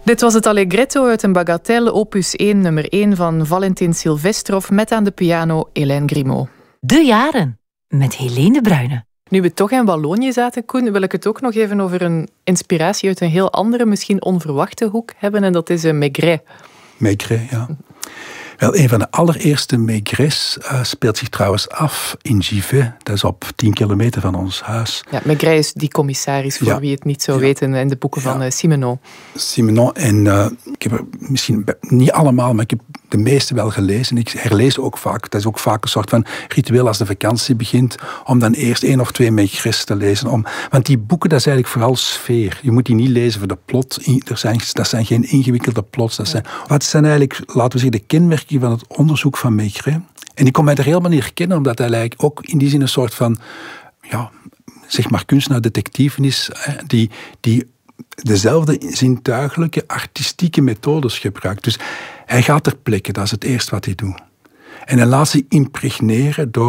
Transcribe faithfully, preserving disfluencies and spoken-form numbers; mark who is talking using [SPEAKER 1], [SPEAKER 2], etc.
[SPEAKER 1] Dit was het Allegretto uit een bagatelle, opus één, nummer één van Valentin Silvestrov, met aan de piano Hélène Grimaud.
[SPEAKER 2] De jaren, met Helene de Bruyne.
[SPEAKER 1] Nu we toch in Wallonië zaten, Koen, wil ik het ook nog even over een inspiratie uit een heel andere, misschien onverwachte hoek hebben, en dat is uh, Maigret.
[SPEAKER 3] Maigret, ja. Wel, een van de allereerste Maigrets uh, speelt zich trouwens af in Givet. Dat is op tien kilometer van ons huis.
[SPEAKER 1] Ja, Maigret is die commissaris, voor ja. wie het niet zou ja. weten, in de boeken ja. van uh, Simenon.
[SPEAKER 3] Simenon, en uh, ik heb er misschien niet allemaal, maar ik heb de meeste wel gelezen. Ik herlees ook vaak. Dat is ook vaak een soort van ritueel als de vakantie begint, om dan eerst één of twee Maigrets te lezen. Om, want die boeken, dat is eigenlijk vooral sfeer. Je moet die niet lezen voor de plot. Er zijn, dat zijn geen ingewikkelde plots. Dat zijn, wat zijn eigenlijk, laten we zeggen, de kenmerken van het onderzoek van Maigret. En ik kon mij er helemaal niet herkennen, omdat hij eigenlijk ook in die zin een soort van, ja, zeg maar kunstenaar-detectief is, die, die dezelfde zintuigelijke, artistieke methodes gebruikt. Dus hij gaat ter plekke, dat is het eerste wat hij doet. En hij laat zich impregneren door